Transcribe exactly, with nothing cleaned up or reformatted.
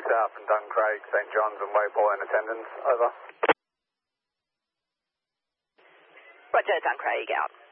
South and Duncraig, St John's and Waypole in attendance. Over. Roger, Duncraig out.